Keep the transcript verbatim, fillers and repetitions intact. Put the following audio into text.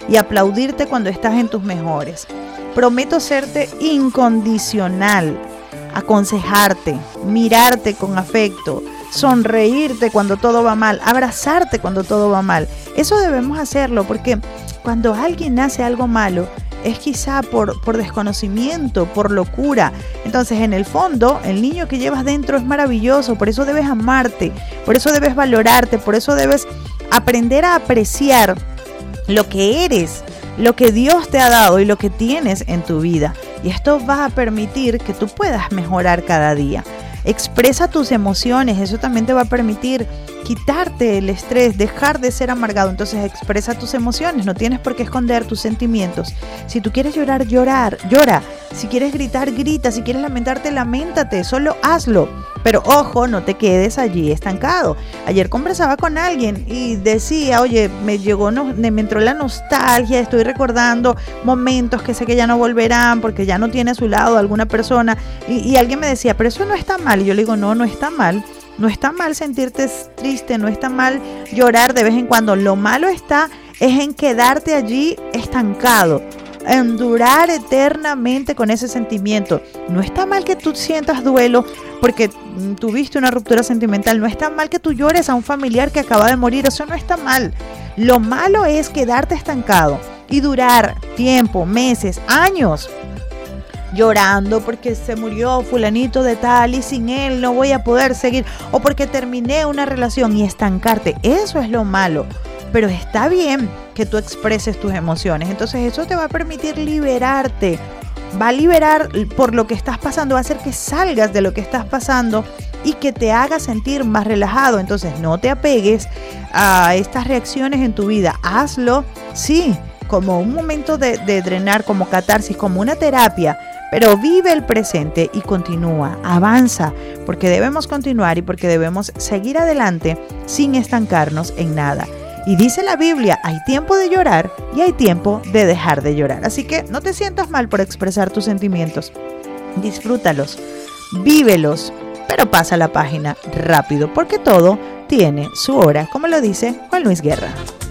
y aplaudirte cuando estás en tus mejores. Prometo serte incondicional, aconsejarte, mirarte con afecto, sonreírte cuando todo va mal, abrazarte cuando todo va mal. Eso debemos hacerlo porque cuando alguien hace algo malo, es quizá por, por desconocimiento, por locura. Entonces, en el fondo, el niño que llevas dentro es maravilloso, por eso debes amarte, por eso debes valorarte, por eso debes aprender a apreciar lo que eres, lo que Dios te ha dado y lo que tienes en tu vida. Y esto va a permitir que tú puedas mejorar cada día. Expresa tus emociones, eso también te va a permitir quitarte el estrés, dejar de ser amargado. Entonces expresa tus emociones, no tienes por qué esconder tus sentimientos. Si tú quieres llorar, llorar, llora. Si quieres gritar, grita. Si quieres lamentarte, lamentate, solo hazlo. Pero ojo, no te quedes allí estancado. Ayer conversaba con alguien y decía, oye, me llegó, no, me entró la nostalgia, estoy recordando momentos que sé que ya no volverán porque ya no tiene a su lado alguna persona. Y, y alguien me decía, pero eso no está mal. Y yo le digo, no, no está mal. No está mal sentirte triste, no está mal llorar de vez en cuando. Lo malo está es en quedarte allí estancado, en durar eternamente con ese sentimiento. No está mal que tú sientas duelo porque tuviste una ruptura sentimental. No está mal que tú llores a un familiar que acaba de morir. Eso no está mal. Lo malo es quedarte estancado y durar tiempo, meses, años llorando porque se murió fulanito de tal y sin él no voy a poder seguir, o porque terminé una relación, y estancarte. Eso es lo malo. Pero está bien que tú expreses tus emociones. Entonces eso te va a permitir liberarte. Va a liberar por lo que estás pasando, va a hacer que salgas de lo que estás pasando y que te haga sentir más relajado. Entonces no te apegues a estas reacciones en tu vida. Hazlo, sí, como un momento de, de drenar, como catarsis, como una terapia. Pero vive el presente y continúa, avanza, porque debemos continuar y porque debemos seguir adelante sin estancarnos en nada. Y dice la Biblia, hay tiempo de llorar y hay tiempo de dejar de llorar. Así que no te sientas mal por expresar tus sentimientos. Disfrútalos, vívelos, pero pasa la página rápido, porque todo tiene su hora, como lo dice Juan Luis Guerra.